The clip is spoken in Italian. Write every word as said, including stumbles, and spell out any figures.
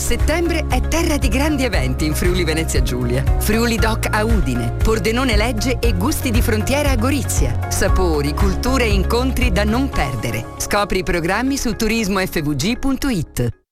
Settembre è terra di grandi eventi in Friuli Venezia Giulia. Friuli Doc a Udine, Pordenone Legge e Gusti di Frontiera a Gorizia. Sapori, culture e incontri da non perdere. Scopri i programmi su turismo f v g punto i t.